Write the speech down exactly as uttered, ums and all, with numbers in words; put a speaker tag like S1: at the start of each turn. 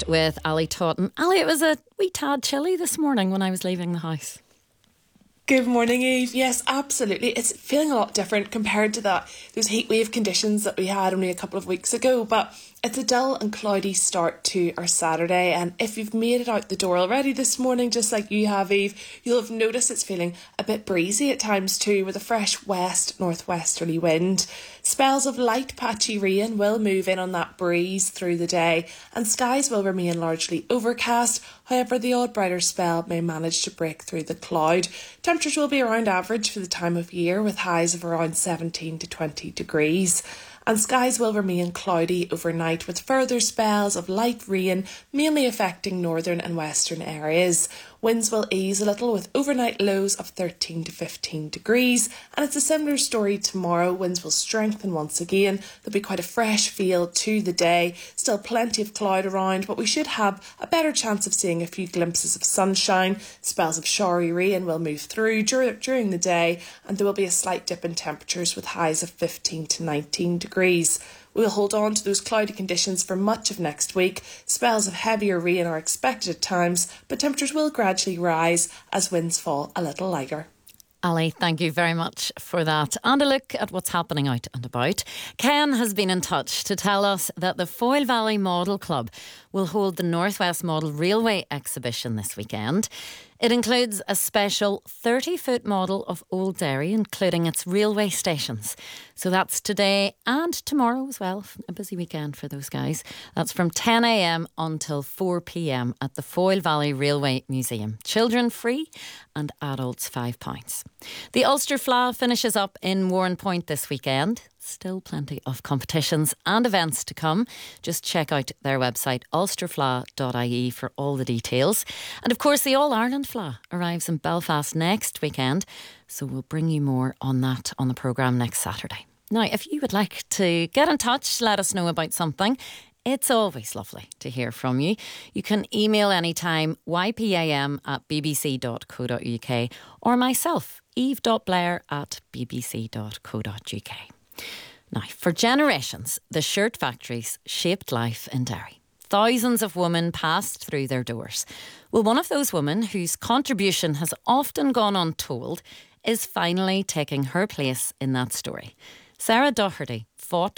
S1: breakfast with Ali Totten. Ali, it was a wee tad chilly this morning when I was leaving the house.
S2: Good morning, Eve. Yes, absolutely. It's feeling a lot different compared to that those heat wave conditions that we had only a couple of weeks ago. But it's a dull and cloudy start to our Saturday, and if you've made it out the door already this morning, just like you have, Eve, you'll have noticed it's feeling a bit breezy at times too, with a fresh west northwesterly wind. Spells of light patchy rain will move in on that breeze through the day, and skies will remain largely overcast. However, the odd brighter spell may manage to break through the cloud. Temperatures will be around average for the time of year, with highs of around seventeen to twenty degrees. And skies will remain cloudy overnight, with further spells of light rain mainly affecting northern and western areas. Winds will ease a little, with overnight lows of thirteen to fifteen degrees, and it's a similar story tomorrow. Winds will strengthen once again. There'll be quite a fresh feel to the day. Still plenty of cloud around, but we should have a better chance of seeing a few glimpses of sunshine. Spells of showery rain will move through dur- during the day, and there will be a slight dip in temperatures with highs of fifteen to nineteen degrees. We'll hold on to those cloudy conditions for much of next week. Spells of heavier rain are expected at times, but temperatures will gradually rise as winds fall a little lighter.
S1: Ali, thank you very much for that. And a look at what's happening out and about. Ken has been in touch to tell us that the Foyle Valley Model Club will hold the Northwest Model Railway exhibition this weekend. It includes a special thirty-foot model of Old Derry, including its railway stations. So that's today and tomorrow as well. A busy weekend for those guys. That's from ten a m until four p m at the Foyle Valley Railway Museum. Children free and adults five pounds. The Ulster Fleadh finishes up in Warrenpoint this weekend. Still plenty of competitions and events to come. Just check out their website, ulster fleadh dot I E, for all the details. And of course, the All-Ireland Fleadh arrives in Belfast next weekend, so we'll bring you more on that on the programme next Saturday. Now, if you would like to get in touch, let us know about something. It's always lovely to hear from you. You can email anytime, y p a m at b b c dot co dot u k, or myself, eve dot blair at b b c dot co dot u k. Now, for generations, the shirt factories shaped life in Derry. Thousands of women passed through their doors. Well, one of those women, whose contribution has often gone untold, is finally taking her place in that story. Sarah Doherty fought